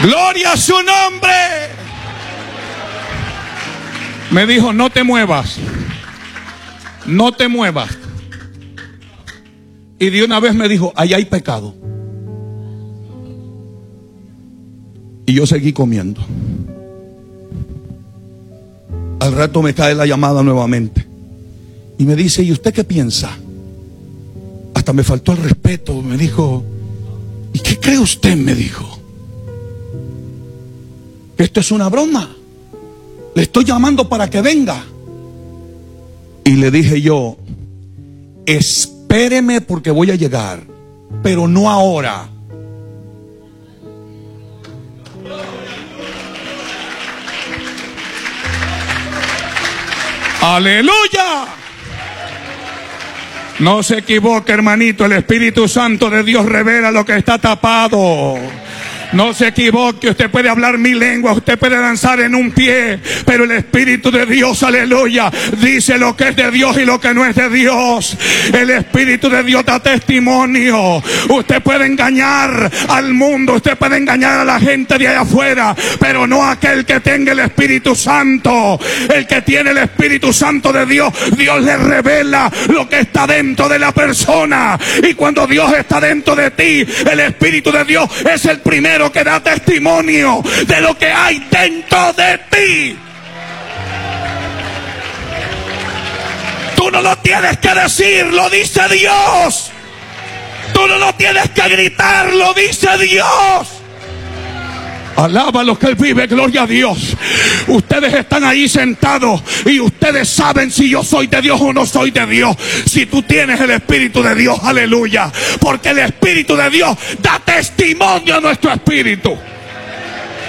Gloria a su nombre. Me dijo, no te muevas. No te muevas. Y de una vez me dijo, ahí hay pecado. Y yo seguí comiendo. Al rato me cae la llamada nuevamente. Y me dice, ¿y usted qué piensa? Hasta me faltó el respeto. Me dijo, ¿y qué cree usted? Me dijo, que esto es una broma. Le estoy llamando para que venga. Y le dije yo, espéreme porque voy a llegar, pero no ahora. Aleluya. No se equivoque, hermanito. El Espíritu Santo de Dios revela lo que está tapado. No se equivoque, usted puede hablar 1000 lenguas, usted puede danzar en un pie, pero el Espíritu de Dios, aleluya, dice lo que es de Dios y lo que no es de Dios. El Espíritu de Dios da testimonio. Usted puede engañar al mundo, usted puede engañar a la gente de allá afuera, pero no aquel que tenga el Espíritu Santo. El que tiene el Espíritu Santo de Dios, Dios le revela lo que está dentro de la persona. Y cuando Dios está dentro de ti, el Espíritu de Dios es el primero que da testimonio de lo que hay dentro de ti. Tú no lo tienes que decir, lo dice Dios. Tú no lo tienes que gritar, lo dice Dios. Alaba lo que Él vive, gloria a Dios. Ustedes están ahí sentados y ustedes saben si yo soy de Dios o no soy de Dios. Si tú tienes el Espíritu de Dios, aleluya. Porque el Espíritu de Dios da testimonio a nuestro espíritu.